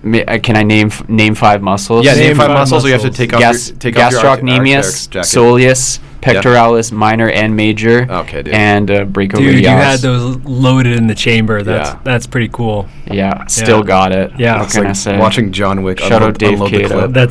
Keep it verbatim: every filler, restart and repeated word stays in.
Ma- uh, Can I name f- name five muscles? Yeah, name, Name five, five muscles. Or you have to muscles. take off Gas- your take off your arch- gastrocnemius, Arc'teryx jacket. soleus, pectoralis minor and major, Okay, dude. and uh, brachioradialis. Dude, you had those loaded in the chamber. That's Yeah. that's pretty cool. Yeah, still Yeah. got it. Yeah. What It's can I like say? watching John Wick Shout unload, out Dave unload the Cato. clip. That's